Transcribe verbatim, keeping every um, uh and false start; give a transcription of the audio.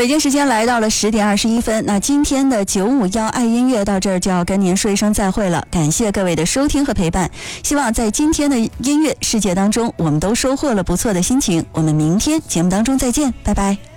北京时间来到了十点二十一分，那今天的九五幺爱音乐到这儿就要跟您说一声再会了，感谢各位的收听和陪伴，希望在今天的音乐世界当中，我们都收获了不错的心情。我们明天节目当中再见，拜拜。